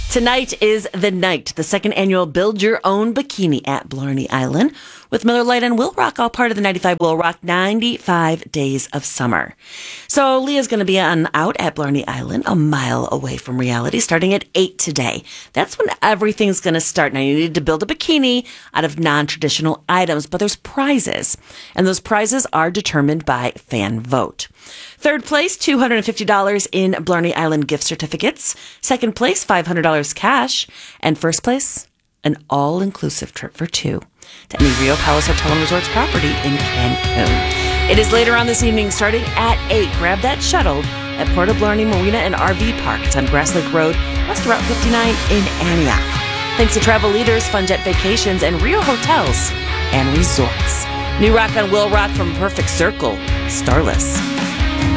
Tonight is the night, the second annual Build Your Own Bikini at Blarney Island with Miller Lite and Will Rock, all part of the 95 Will Rock 95 Days of Summer. So Leah's going to be out at Blarney Island, a mile away from reality, starting at 8 today. That's when everything's going to start. Now, you need to build a bikini out of non-traditional items, but there's prizes, and those prizes are determined by fan vote. Third place, $250 in Blarney Island gift certificates. Second place, $500 cash. And first place, an all-inclusive trip for two to any Rio Palace Hotel and Resorts property in Cancun. It is later on this evening, starting at 8. Grab that shuttle at Port of Blarney Marina and RV Park. It's on Grass Lake Road, west of Route 59 in Antioch. Thanks to Travel Leaders, FunJet Vacations, and Rio Hotels and Resorts. New rock on Will Rock from Perfect Circle, Starless.